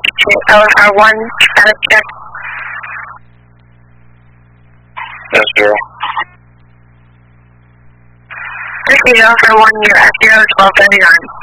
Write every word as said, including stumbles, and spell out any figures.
L F R one, status check. Yes, zero. Repeat L F R one, you're at zero twelve thirty-nine.